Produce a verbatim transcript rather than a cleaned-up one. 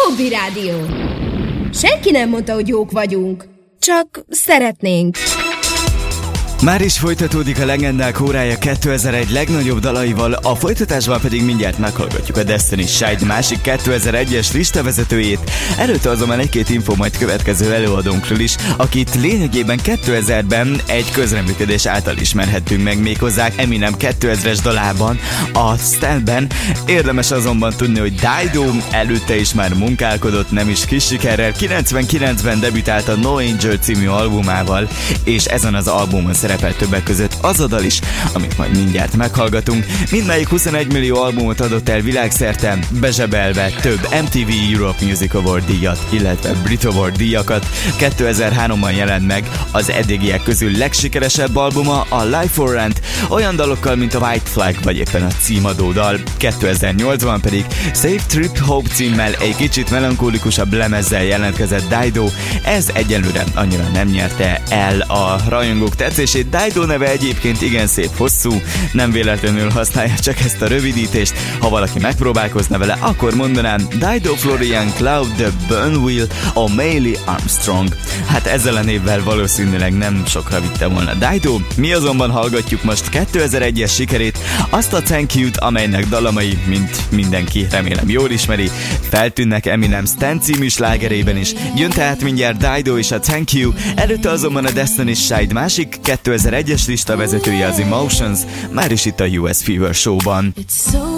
Csobbi Rádió. Senki nem mondta, hogy jók vagyunk. Csak szeretnénk. Már is folytatódik a legendák órája kétezer-egy legnagyobb dalaival, a folytatásban pedig mindjárt meghallgatjuk a Destiny's Child másik kétezer-egyes listavezetőjét. Előtte azonban egy-két info majd következő előadónkról is, akit lényegében kétezerben egy közreműködés által ismerhettünk meg, méghozzá Eminem kétezres dalában, a Stand-ben. Érdemes azonban tudni, hogy Dido előtte is már munkálkodott, nem is kis sikerrel. kilencvenkilencben debütált a No Angel című albumával, és ezen az albumon szerepel többek között az a dal is, amit majd mindjárt meghallgatunk. Mindmelyik huszonegy millió albumot adott el világszerte, bezsebelve több em té vé Europe Music Award díjat, illetve Brit Award díjakat. kétezer-háromban jelent meg az eddigiek közül legsikeresebb albuma, a Life for Rent, olyan dalokkal, mint a White Flag, vagy éppen a címadó dal. kétezer-nyolcban pedig Safe Trip Hope címmel egy kicsit melankólikusabb lemezzel jelentkezett Dido. Ez egyelőre annyira nem nyerte el a rajongók tetszését. Dido neve egyébként igen szép hosszú, nem véletlenül használja csak ezt a rövidítést. Ha valaki megpróbálkozna vele, akkor mondanám Dido Florian Cloud the Burnwheel O'Malley Armstrong. Hát ezzel a névvel valószínűleg nem sokra vitte volna Dido. Mi azonban hallgatjuk most kétezer-egyes sikerét, azt a Thank You-t, amelynek dalamai, mint mindenki remélem jól ismeri, feltűnnek Eminem Stand című slágerében is. Jön tehát mindjárt Dido és a Thank You, előtte azonban a Destiny's Child másik kétezer-egyes lista vezetője, az Emotions, már is itt a u es Fever Show-ban.